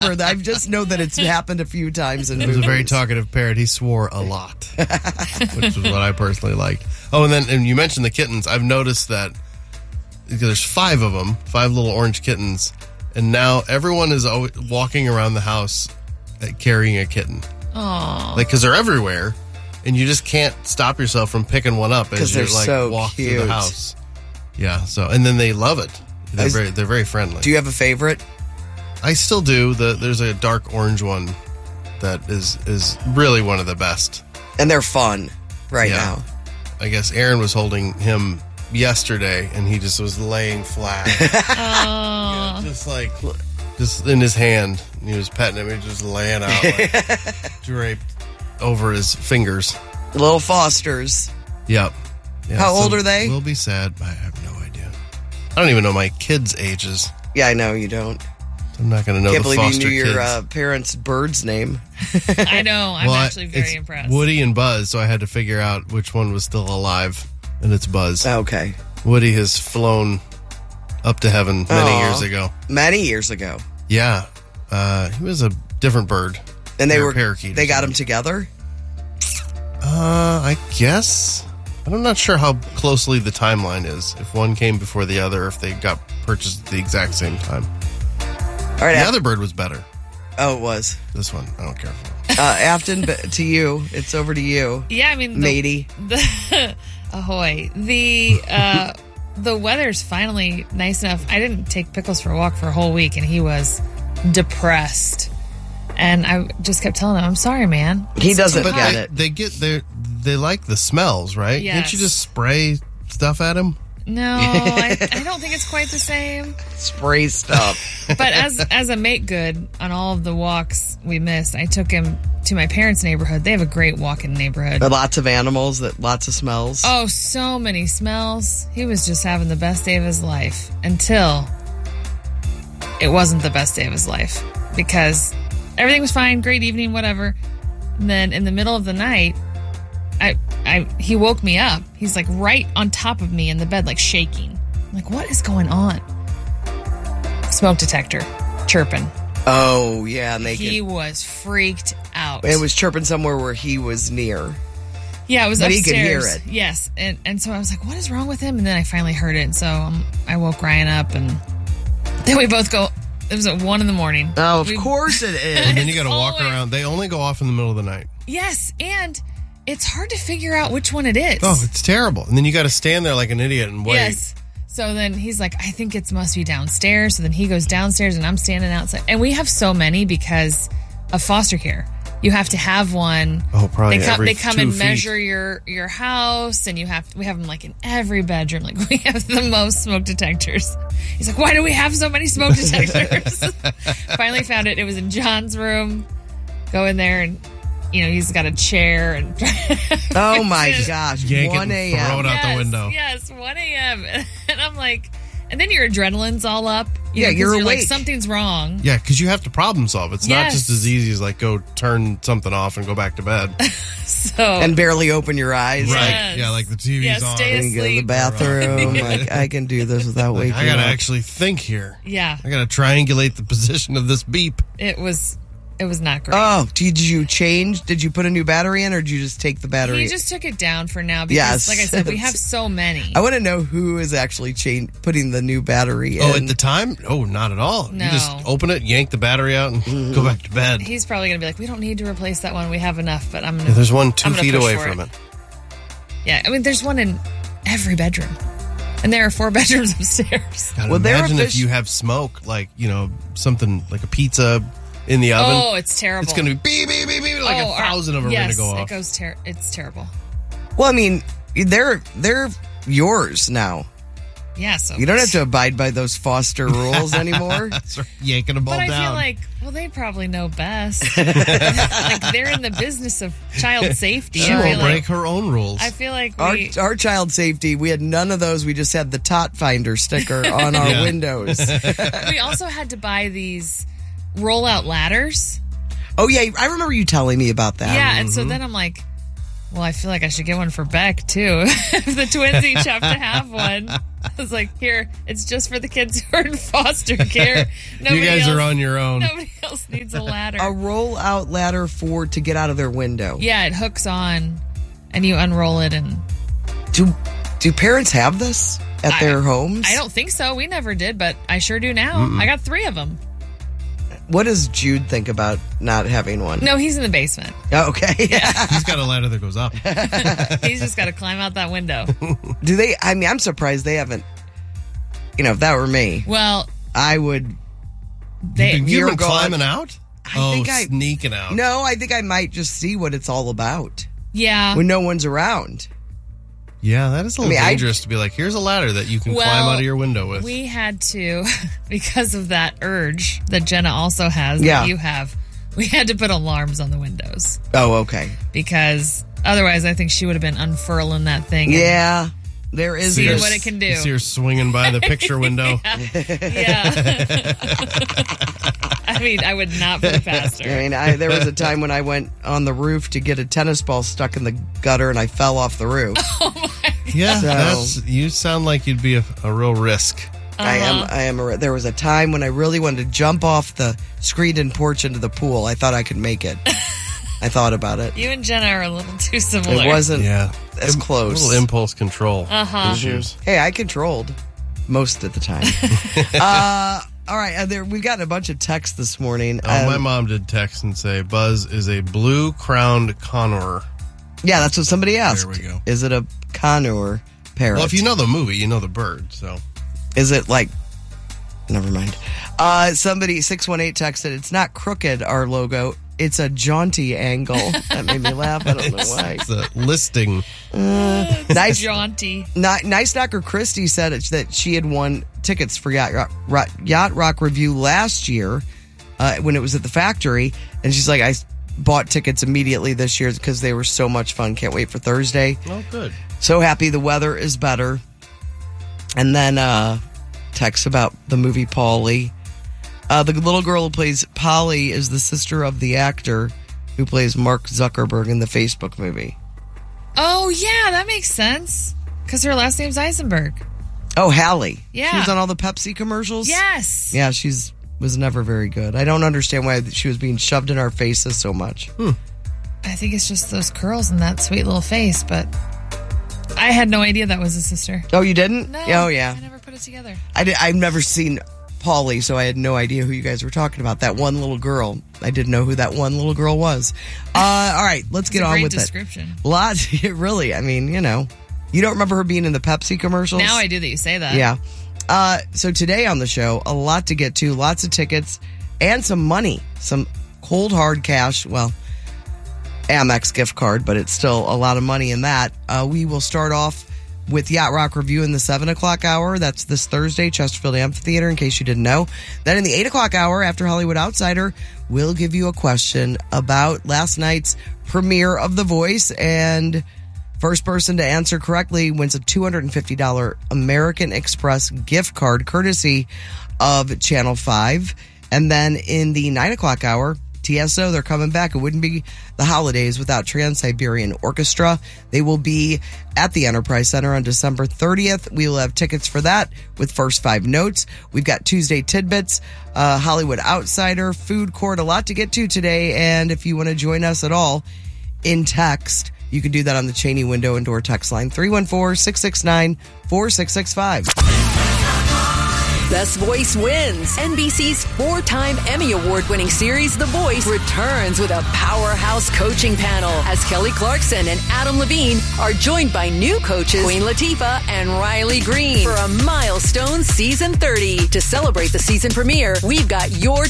I just know that it's happened a few times in movies. He was a very talkative parrot. He swore a lot, which is what I personally like. Oh, and you mentioned the kittens. I've noticed that there's 5 of them, 5 little orange kittens, and now everyone is always walking around the house carrying a kitten. Aww. Like, because they're everywhere, and you just can't stop yourself from picking one up as you walk through the house. Yeah, and then they love it. They're very friendly. Do you have a favorite? I still do. There's a dark orange one that is really one of the best. And they're fun now. I guess Aaron was holding him yesterday, and he just was laying flat. Just in his hand. And he was petting him. He was just laying out, draped over his fingers. Little Fosters. Yep. Yeah, How old are they? We'll be sad. I have no idea. I don't even know my kids' ages. Yeah, I know you don't. I'm not going to know the foster kids. Can't believe you knew your parents' bird's name. I know. I'm actually very impressed. Woody and Buzz, so I had to figure out which one was still alive, and it's Buzz. Okay. Woody has flown up to heaven many years ago. Many years ago. Yeah. He was a different bird. And they were parakeet. They got him together? I guess. I'm not sure how closely the timeline is. If one came before the other, if they got purchased at the exact same time. All right, the other bird was better. Oh, it was. This one, I don't care for. Afton, to you. It's over to you. Yeah, I mean, matey. Ahoy. The weather's finally nice enough. I didn't take Pickles for a walk for a whole week, and he was depressed. And I just kept telling him, "I'm sorry, man." He doesn't get it. They like the smells, right? Yes. Can't you just spray stuff at him? No, I don't think it's quite the same. Spray stuff. But as a make good on all of the walks we missed, I took him to my parents' neighborhood. They have a great walking neighborhood. Lots of animals, lots of smells. Oh, so many smells. He was just having the best day of his life until it wasn't the best day of his life because everything was fine, great evening, whatever. And then in the middle of the night, he woke me up. He's like right on top of me in the bed, like shaking. I'm like, what is going on? Smoke detector chirping. Oh, yeah. And he was freaked out. It was chirping somewhere where he was near. Yeah, it was but upstairs. He could hear it. Yes. And so I was like, what is wrong with him? And then I finally heard it. And so I woke Ryan up and then we both go. It was at 1 a.m. Oh, of course it is. And then you got to walk around. They only go off in the middle of the night. Yes. And it's hard to figure out which one it is. Oh, it's terrible. And then you got to stand there like an idiot and wait. Yes. So then he's like, I think it must be downstairs. So then he goes downstairs and I'm standing outside. And we have so many because of foster care. You have to have one. Oh, probably they come and feet. measure your house, and we have them like in every bedroom. Like we have the most smoke detectors. He's like, why do we have so many smoke detectors? Finally found it. It was in John's room. Go in there and he's got a chair and. Oh my gosh! Yank 1 a.m. Throw it out the window. Yes, 1 a.m. And I'm like. And then your adrenaline's all up. You're awake. Like, something's wrong. Yeah, because you have to problem solve. It's not just as easy as like go turn something off and go back to bed. And barely open your eyes. Right. Yes. Yeah, like the TV's on. Stay asleep. Go to the bathroom. Like, I can do this without waking up. I got to actually think here. Yeah. I got to triangulate the position of this beep. It was not great. Oh, did you change? Did you put a new battery in or did you just take the battery? He just took it down for now because, like I said, we have so many. I want to know who is actually putting the new battery in. Oh, at the time? Oh, not at all. No. You just open it, yank the battery out, and go back to bed. He's probably going to be like, we don't need to replace that one. We have enough, but I'm going to... Yeah, there's one 2 feet away from it. Yeah, I mean, there's one in every bedroom. And there are 4 bedrooms upstairs. God, imagine if you have smoke, like, something like a pizza... in the oven. Oh, it's terrible. It's going to be beep, beep, beep, beep, like 1,000 of them are going to go off. It's terrible. Well, I mean, they're yours now. Yeah, so you don't have to abide by those foster rules anymore. Yanking them all down. But I feel like, they probably know best. Like they're in the business of child safety. She won't break her own rules. I feel like our child safety, we had none of those. We just had the Tot Finder sticker on our windows. We also had to buy these roll-out ladders. Oh, yeah. I remember you telling me about that. Yeah, and so then I'm like, well, I feel like I should get one for Beck, too. If the twins each have to have one. I was like, here, it's just for the kids who are in foster care. You guys are on your own. Nobody else needs a ladder. A roll-out ladder to get out of their window. Yeah, it hooks on, and you unroll it. And do parents have this at their homes? I don't think so. We never did, but I sure do now. I got 3 of them. What does Jude think about not having one? No, he's in the basement. Oh, okay. Yeah. He's got a ladder that goes up. He's just got to climb out that window. Do they? I mean, I'm surprised they haven't. If that were me, Well, I would. You've You're been climbing out? Sneaking out. No, I think I might just see what it's all about yeah. when no one's around. Yeah, that is a little dangerous to be like, here's a ladder that you can climb out of your window with. We had to, because of that urge that Jenna also has, Yeah. that you have, we had to put alarms on the windows. Oh, okay. Because otherwise I think she would have been unfurling that thing. and Yeah, there is. Seeing what it can do. You see her swinging by the picture window. Yeah. I mean, I would not put it past her. I mean, there was a time when I went on the roof to get a tennis ball stuck in the gutter and I fell off the roof. Yeah, you sound like you'd be a real risk. I am. There was a time when I really wanted to jump off the screened-in porch into the pool. I thought I could make it. I thought about it. You and Jenna are a little too similar. It wasn't as close. A little impulse control issues. Hey, I controlled most of the time. All right, we've gotten a bunch of texts this morning. My mom did text and say, Buzz is a blue-crowned conure. Yeah, that's what somebody asked. There we go. Is it a conure parrot? Well, if you know the movie, you know the bird, so. Is it like... Never mind. Somebody, 618, texted, it's not crooked, our logo. It's a jaunty angle. That made me laugh. I don't know why. It's a listing. Nice. Jaunty. Nice Knocker Christie said that she had won tickets for Yacht Rock Review last year when it was at the factory. And she's like, I bought tickets immediately this year because they were so much fun. Can't wait for Thursday. Oh, good. So happy the weather is better. And then text about the movie Paulie. The little girl who plays Polly is the sister of the actor who plays Mark Zuckerberg in the Facebook movie. Oh, yeah, that makes sense. Because her last name's Eisenberg. Oh, Hallie. Yeah. She was on all the Pepsi commercials? Yes. Yeah, was never very good. I don't understand why she was being shoved in our faces so much. I think it's just those curls and that sweet little face, but I had no idea that was a sister. Oh, you didn't? No. Oh, yeah. I never put it together. I've never seen Paulie, so I had no idea who you guys were talking about. That one little girl. I didn't know who that one little girl was. All right, let's get on with description. it. Lots, really. I mean, you don't remember her being in the Pepsi commercials? Now I do that you say that. Yeah. So today on the show, a lot to get to, lots of tickets and some money, some cold hard cash. Well, Amex gift card, but it's still a lot of money in that. We will start off with Yacht Rock Review in the 7 o'clock hour. That's this Thursday, Chesterfield Amphitheater, in case you didn't know. Then in the 8 o'clock hour, after Hollywood Outsider, we'll give you a question about last night's premiere of The Voice, and first person to answer correctly wins a $250 American Express gift card courtesy of Channel 5. And then in the 9 o'clock hour, TSO, they're coming back. It wouldn't be the holidays without Trans-Siberian Orchestra. They will be at the Enterprise Center on December 30th. We will have tickets for that with First 5 Notes. We've got Tuesday Tidbits, Hollywood Outsider, Food Court, a lot to get to today. And if you want to join us at all in text, you can do that on the Cheney window and door text line 314-669-4665. Best Voice wins. NBC's 4-time Emmy Award-winning series, The Voice, returns with a powerhouse coaching panel as Kelly Clarkson and Adam Levine are joined by new coaches Queen Latifah and Riley Green for a milestone season 30. To celebrate the season premiere, we've got your